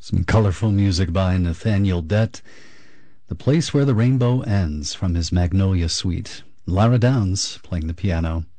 Some colorful music by Nathaniel Dett. The Place Where the Rainbow Ends from his Magnolia Suite. Lara Downs playing the piano.